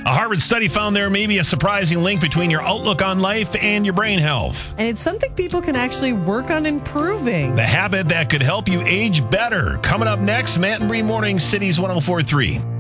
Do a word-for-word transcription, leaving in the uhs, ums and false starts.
A Harvard study found there may be a surprising link between your outlook on life and your brain health. And it's something people can actually work on improving. The habit that could help you age better. Coming up next, Matt and Bree Morning, Cities one oh four point three.